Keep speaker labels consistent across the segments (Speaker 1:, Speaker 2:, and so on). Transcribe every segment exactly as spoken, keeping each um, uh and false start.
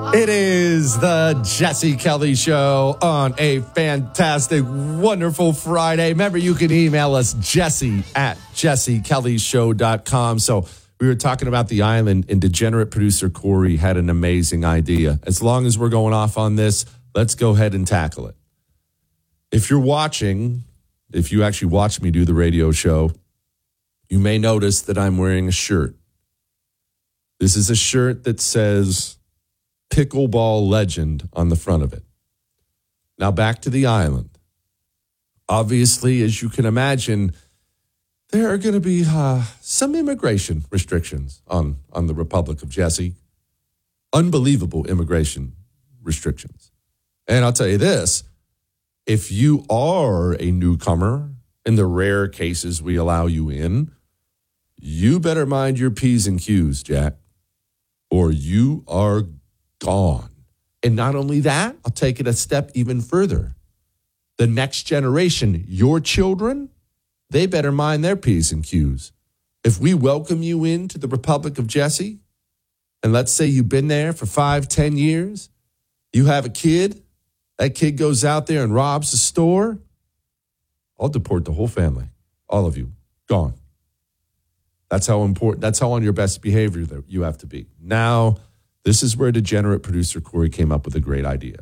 Speaker 1: It is the Jesse Kelly Show on a fantastic, wonderful Friday. Remember, you can email us, Jesse at jesse kelly show dot com. So we were talking about the island, and degenerate producer Corey had an amazing idea. As long as we're going off on this, let's go ahead and tackle it. If you're watching, if you actually watch me do the radio show, you may notice that I'm wearing a shirt. This is a shirt that says Pickleball Legend on the front of it. Now back to the island. Obviously, as you can imagine, there are going to be uh, some immigration restrictions on, on the Republic of Jesse. Unbelievable immigration restrictions. And I'll tell you this, if you are a newcomer, in the rare cases we allow you in, you better mind your P's and Q's, Jack, or you are gone. And not only that, I'll take it a step even further. The next generation, your children, they better mind their P's and Q's. If we welcome you into the Republic of Jesse, and let's say you've been there for five, ten years, you have a kid, that kid goes out there and robs the store, I'll deport the whole family, all of you, gone. That's how important, that's how on your best behavior that you have to be. Now, this is where degenerate producer Corey came up with a great idea.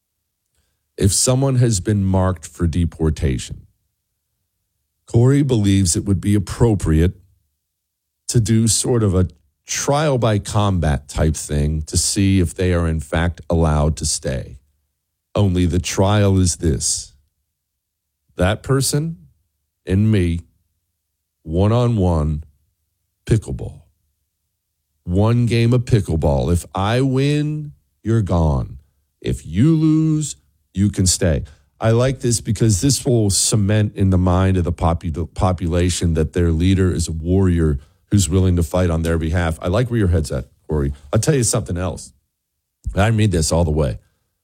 Speaker 1: If someone has been marked for deportation, Corey believes it would be appropriate to do sort of a trial by combat type thing to see if they are in fact allowed to stay. Only the trial is this. That person and me, one-on-one, pickleball. One game of pickleball. If I win, you're gone. If you lose, you can stay. I like this because this will cement in the mind of the popu- population that their leader is a warrior who's willing to fight on their behalf. I like where your head's at, Corey. I'll tell you something else. I mean this all the way.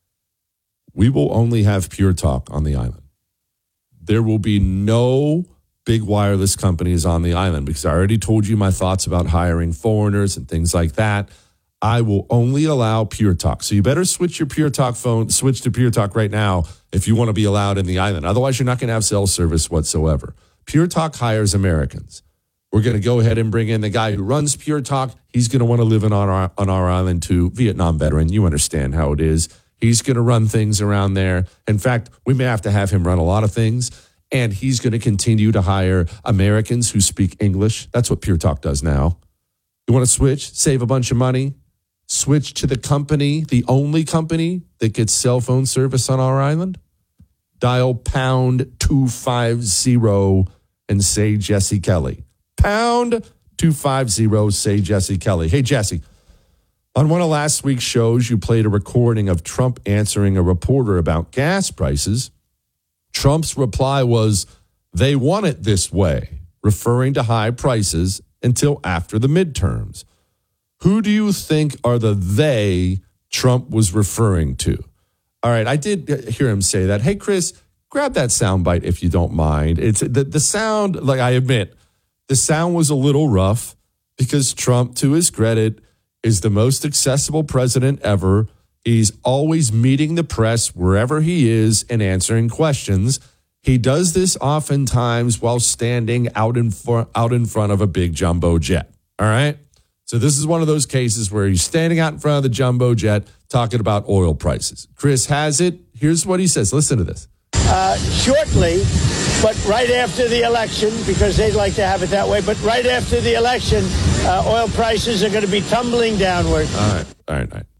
Speaker 1: We will only have Pure Talk on the island. There will be no big wireless companies on the island because I already told you my thoughts about hiring foreigners and things like that. I will only allow Pure Talk. So you better switch your Pure Talk phone, switch to Pure Talk right now if you want to be allowed in the island. Otherwise, you're not going to have cell service whatsoever. Pure Talk hires Americans. We're going to go ahead and bring in the guy who runs Pure Talk. He's going to want to live in on our, on our island too. Vietnam veteran. You understand how it is. He's going to run things around there. In fact, we may have to have him run a lot of things. And he's going to continue to hire Americans who speak English. That's what Pure Talk does now. You want to switch, save a bunch of money, switch to the company, the only company that gets cell phone service on our island? Dial pound two five zero and say Jesse Kelly. Pound two five zero, say Jesse Kelly. Hey, Jesse, on one of last week's shows, you played a recording of Trump answering a reporter about gas prices. Trump's reply was, they want it this way, referring to high prices until after the midterms. Who do you think are the they Trump was referring to? All right, I did hear him say that. Hey, Chris, grab that soundbite if you don't mind. It's the, the sound, like I admit, the sound was a little rough because Trump, to his credit, is the most accessible president ever. He's always meeting the press wherever he is and answering questions. He does this oftentimes while standing out in, for, out in front of a big jumbo jet. All right? So this is one of those cases where he's standing out in front of the jumbo jet talking about oil prices. Chris has it. Here's what he says. Listen to this.
Speaker 2: Uh, shortly, but right after the election, because they'd like to have it that way, but right after the election, uh, oil prices are going to be tumbling downward.
Speaker 1: All right. All right. All right.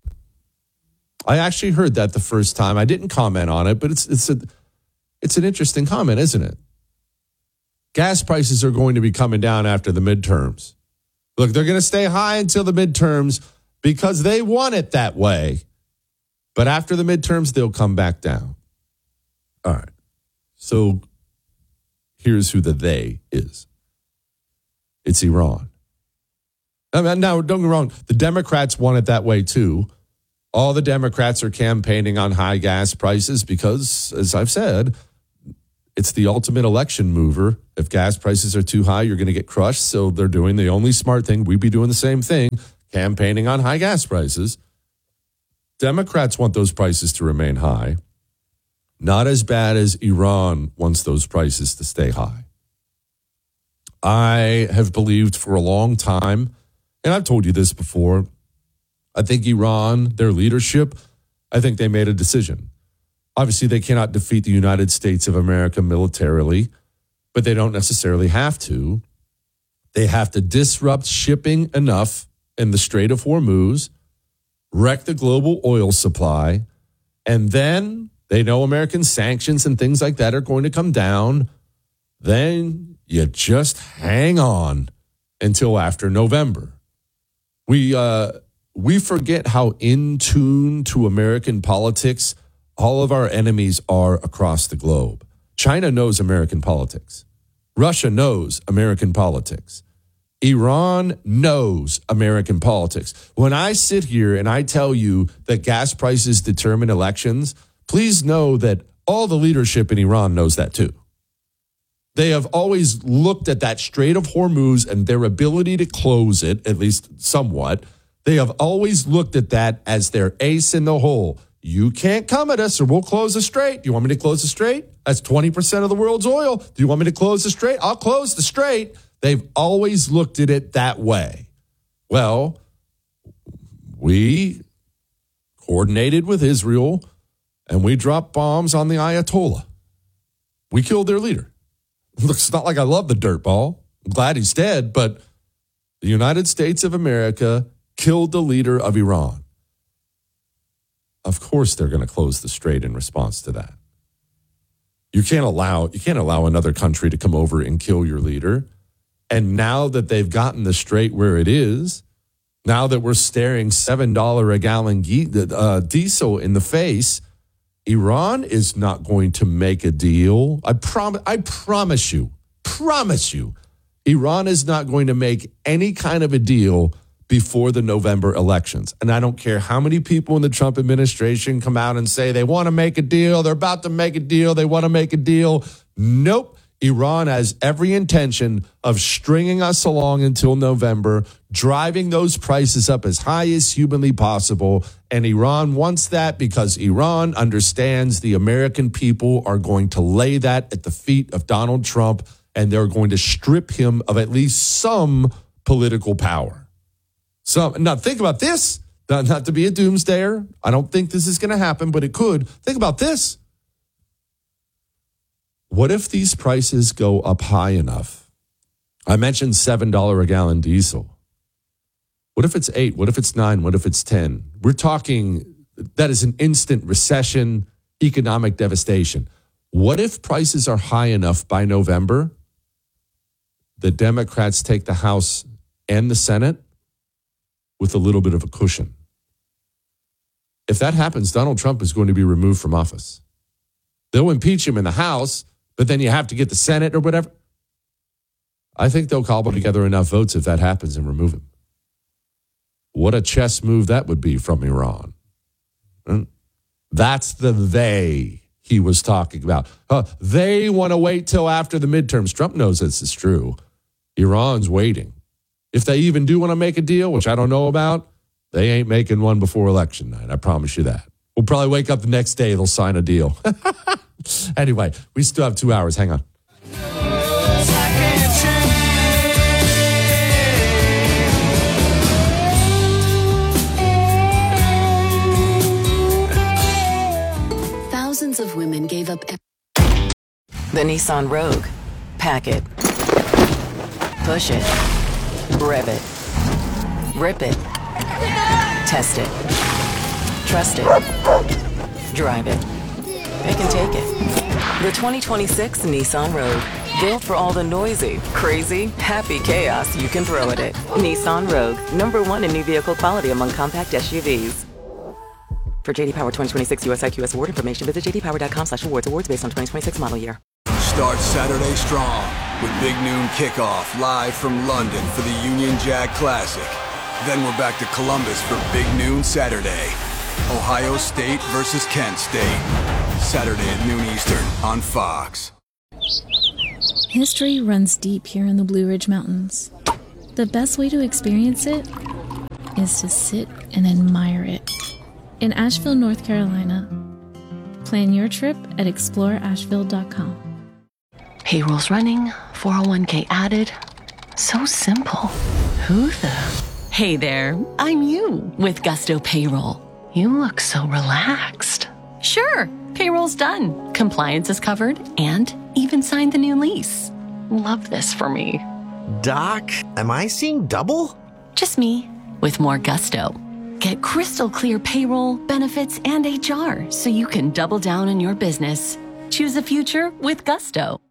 Speaker 1: I actually heard that the first time. I didn't comment on it, but it's it's a it's an interesting comment, isn't it? Gas prices are going to be coming down after the midterms. Look, they're going to stay high until the midterms because they want it that way. But after the midterms, they'll come back down. All right. So here's who the they is. It's Iran. I mean, now, don't get me wrong. The Democrats want it that way, too. All the Democrats are campaigning on high gas prices because, as I've said, it's the ultimate election mover. If gas prices are too high, you're going to get crushed. So they're doing the only smart thing. We'd be doing the same thing, campaigning on high gas prices. Democrats want those prices to remain high. Not as bad as Iran wants those prices to stay high. I have believed for a long time, and I've told you this before, I think Iran, their leadership, I think they made a decision. Obviously, they cannot defeat the United States of America militarily, but they don't necessarily have to. They have to disrupt shipping enough in the Strait of Hormuz, wreck the global oil supply, and then they know American sanctions and things like that are going to come down. Then you just hang on until after November. We uh, we forget how in tune to American politics all of our enemies are across the globe. China knows American politics. Russia knows American politics. Iran knows American politics. When I sit here and I tell you that gas prices determine elections, please know that all the leadership in Iran knows that too. They have always looked at that Strait of Hormuz and their ability to close it, at least somewhat. They have always looked at that as their ace in the hole. You can't come at us or we'll close the strait. Do you want me to close the strait? That's twenty percent of the world's oil. Do you want me to close the strait? I'll close the strait. They've always looked at it that way. Well, we coordinated with Israel and we dropped bombs on the Ayatollah. We killed their leader. Look, it's not like I love the dirtball. I'm glad he's dead, but the United States of America killed the leader of Iran. Of course they're going to close the strait in response to that. You can't allow you can't allow another country to come over and kill your leader. And now that they've gotten the strait where it is, now that we're staring seven dollars a gallon uh, diesel in the face, Iran is not going to make a deal. I promise I promise you, promise you, Iran is not going to make any kind of a deal before the November elections. And I don't care how many people in the Trump administration come out and say they want to make a deal, they're about to make a deal, they want to make a deal. Nope. Iran has every intention of stringing us along until November, driving those prices up as high as humanly possible. And Iran wants that because Iran understands the American people are going to lay that at the feet of Donald Trump, and they're going to strip him of at least some political power. So now think about this, not, not to be a doomsdayer. I don't think this is going to happen, but it could. Think about this. What if these prices go up high enough? I mentioned seven dollars a gallon diesel. What if it's eight? What if it's nine? What if it's ten? We're talking, that is an instant recession, economic devastation. What if prices are high enough by November? The Democrats take the House and the Senate with a little bit of a cushion. If that happens, Donald Trump is going to be removed from office. They'll impeach him in the House, but then you have to get the Senate or whatever. I think they'll cobble together enough votes if that happens and remove him. What a chess move that would be from Iran. That's the they he was talking about. Uh, they want to wait till after the midterms. Trump knows this is true. Iran's waiting. If they even do want to make a deal, which I don't know about, they ain't making one before election night. I promise you that. We'll probably wake up the next day, they'll sign a deal. Anyway, we still have two hours. Hang on.
Speaker 3: Thousands of women gave up. The Nissan Rogue. Pack it. Push it. Rev it. Rip it. Test it. Trust it. Drive it. Pick and take it. The twenty twenty-six Nissan Rogue. Built for all the noisy, crazy, happy chaos you can throw at it. Nissan Rogue. Number one in new vehicle quality among compact S U Vs. For J D Power twenty twenty-six U S I Q S award information, visit j d power dot com slash awards. Awards based on twenty twenty-six model year.
Speaker 4: Start Saturday strong with Big Noon Kickoff live from London for the Union Jack Classic. Then we're back to Columbus for Big Noon Saturday. Ohio State versus Kent State. Saturday at noon Eastern on Fox.
Speaker 5: History runs deep here in the Blue Ridge Mountains. The best way to experience it is to sit and admire it. in Asheville, North Carolina. Plan your trip at explore asheville dot com.
Speaker 3: Payroll's running, four oh one k added. So simple. Who the? Hey there, I'm you with Gusto Payroll. You look so relaxed. Sure, payroll's done. Compliance is covered and even signed the new lease. Love this for me.
Speaker 6: Doc, am I seeing double?
Speaker 3: Just me with more gusto. Get crystal clear payroll, benefits, and H R so you can double down on your business. Choose a future with Gusto.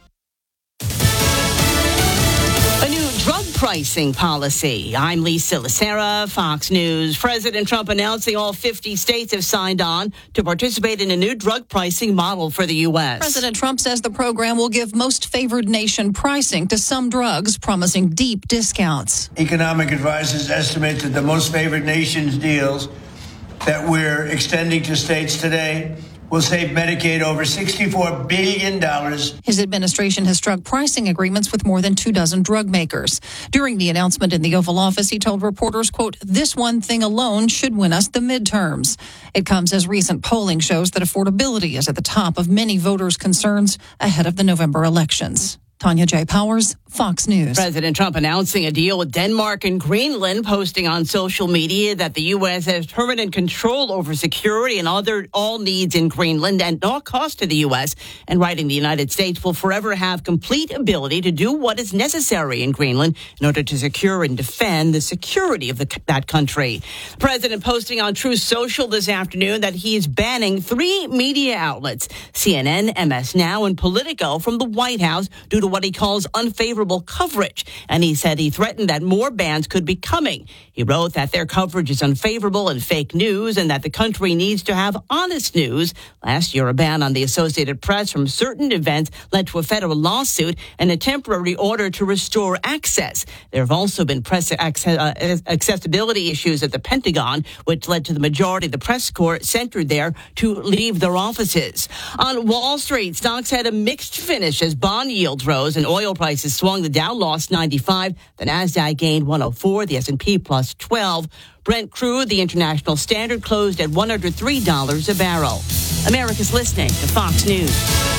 Speaker 7: A new drug pricing policy. I'm Lisa Lacera, Fox News. President Trump announcing all fifty states have signed on to participate in a new drug pricing model for the U S.
Speaker 8: President Trump says the program will give most favored nation pricing to some drugs, promising deep discounts.
Speaker 2: Economic advisors estimate that the most favored nations deals that we're extending to states today will save Medicaid over sixty-four billion dollars.
Speaker 8: His administration has struck pricing agreements with more than two dozen drug makers. During the announcement in the Oval Office, he told reporters, quote, "This one thing alone should win us the midterms." It comes as recent polling shows that affordability is at the top of many voters' concerns ahead of the November elections. Tanya J. Powers, Fox News.
Speaker 7: President Trump announcing a deal with Denmark and Greenland, posting on social media that the U S has permanent control over security and other all needs in Greenland at no cost to the U S, and writing the United States will forever have complete ability to do what is necessary in Greenland in order to secure and defend the security of the, that country. The president posting on Truth Social this afternoon that he is banning three media outlets, C N N, M S Now, and Politico, from the White House due to what he calls unfavorable coverage. And he said he threatened that more bans could be coming. He wrote that their coverage is unfavorable and fake news and that the country needs to have honest news. Last year, a ban on the Associated Press from certain events led to a federal lawsuit and a temporary order to restore access. There have also been press access, uh, accessibility issues at the Pentagon, which led to the majority of the press corps centered there to leave their offices. On Wall Street, stocks had a mixed finish as bond yields rose and oil prices swung. The Dow lost ninety-five. The Nasdaq gained one oh four. The S and P plus twelve. Brent crude, the international standard, closed at one hundred three dollars a barrel. America's listening to Fox News.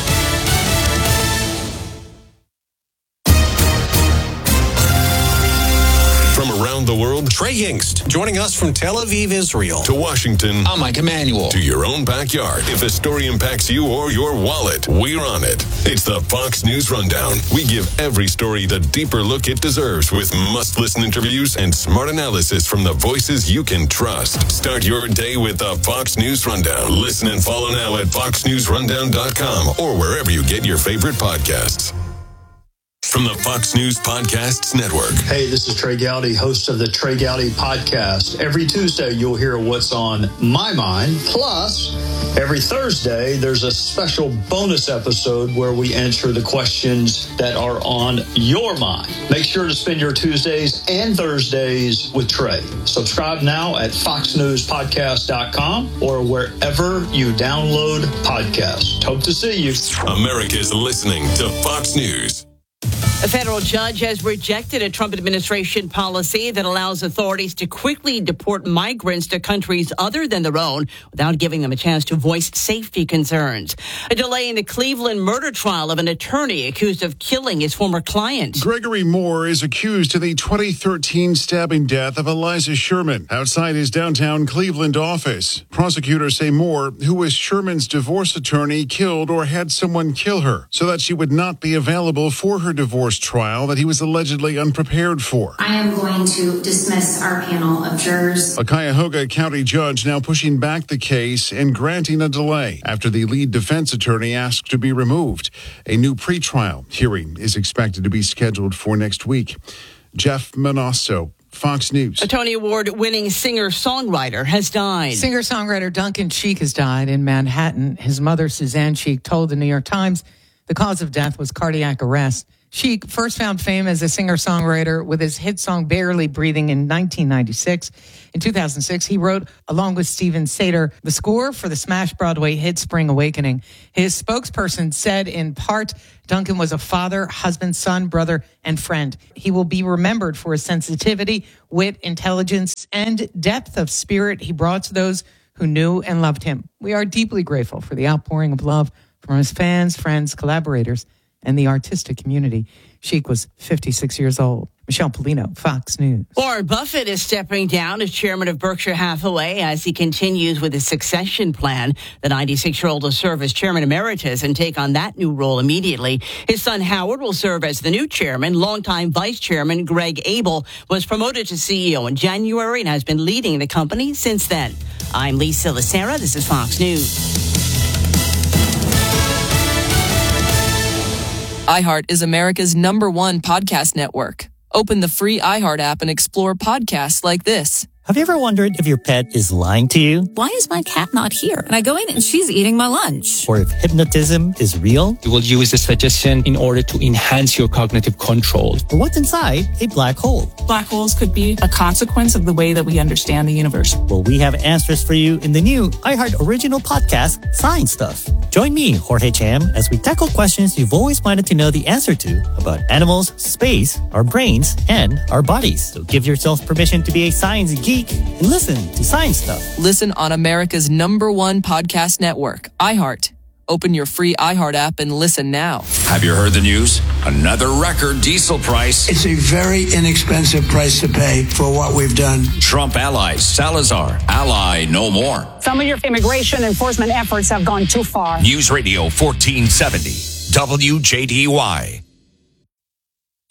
Speaker 9: From around the world, Trey Yingst, joining us from Tel Aviv, Israel, to Washington. I'm Mike Emanuel. To your own backyard. If a story impacts you or your wallet, we're on it. It's the Fox News Rundown. We give every story the deeper look it deserves with must-listen interviews and smart analysis from the voices you can trust. Start your day with the Fox News Rundown. Listen and follow now at fox news rundown dot com or wherever you get your favorite podcasts. From the Fox News Podcasts Network.
Speaker 10: Hey, this is Trey Gowdy, host of the Trey Gowdy Podcast. Every Tuesday, you'll hear what's on my mind. Plus, every Thursday, there's a special bonus episode where we answer the questions that are on your mind. Make sure to spend your Tuesdays and Thursdays with Trey. Subscribe now at fox news podcast dot com or wherever you download podcasts. Hope to see you.
Speaker 9: America's listening to Fox News.
Speaker 7: A federal judge has rejected a Trump administration policy that allows authorities to quickly deport migrants to countries other than their own without giving them a chance to voice safety concerns. A delay in the Cleveland murder trial of an attorney accused of killing his former client.
Speaker 11: Gregory Moore is accused of the twenty thirteen stabbing death of Eliza Sherman outside his downtown Cleveland office. Prosecutors say Moore, who was Sherman's divorce attorney, killed or had someone kill her so that she would not be available for her divorce trial that he was allegedly unprepared for.
Speaker 12: I am going to dismiss our panel of jurors.
Speaker 11: A Cuyahoga County judge now pushing back the case and granting a delay after the lead defense attorney asked to be removed. A new pretrial hearing is expected to be scheduled for next week. Jeff Manasso, Fox News.
Speaker 7: A Tony Award-winning singer-songwriter has died.
Speaker 13: Singer-songwriter Duncan Sheik has died in Manhattan. His mother, Suzanne Sheik, told the New York Times the cause of death was cardiac arrest. Sheik first found fame as a singer-songwriter with his hit song Barely Breathing in nineteen ninety-six. In two thousand six, he wrote, along with Steven Sater, the score for the smash Broadway hit Spring Awakening. His spokesperson said, in part, Duncan was a father, husband, son, brother, and friend. He will be remembered for his sensitivity, wit, intelligence, and depth of spirit he brought to those who knew and loved him. We are deeply grateful for the outpouring of love from his fans, friends, collaborators, and the artistic community. Sheik was fifty-six years old. Michelle Polino, Fox News.
Speaker 7: Warren Buffett is stepping down as chairman of Berkshire Hathaway as he continues with his succession plan. The ninety-six-year-old will serve as chairman emeritus and take on that new role immediately. His son Howard will serve as the new chairman. Longtime vice chairman Greg Abel was promoted to C E O in January and has been leading the company since then. I'm Lisa Lacera. This is Fox News.
Speaker 14: iHeart is America's number one podcast network. Open the free iHeart app and explore podcasts like this.
Speaker 15: Have you ever wondered if your pet is lying to you?
Speaker 16: Why is my cat not here? And I go in and she's eating my lunch.
Speaker 15: Or if hypnotism is real?
Speaker 17: You will use this suggestion in order to enhance your cognitive control.
Speaker 15: Or what's inside a black hole?
Speaker 18: Black holes could be a consequence of the way that we understand the universe.
Speaker 15: Well, we have answers for you in the new iHeart original podcast, Science Stuff. Join me, Jorge Cham, as we tackle questions you've always wanted to know the answer to about animals, space, our brains, and our bodies. So give yourself permission to be a science geek and listen to Science Stuff.
Speaker 14: Listen on America's number one podcast network, iHeart. Open your free iHeart app and listen now.
Speaker 19: Have you heard the news? Another record diesel price.
Speaker 2: It's a very inexpensive price to pay for what we've done.
Speaker 19: Trump allies, Salazar, ally no more.
Speaker 20: Some of your immigration enforcement efforts have gone too far.
Speaker 19: News Radio fourteen seventy, W J D Y.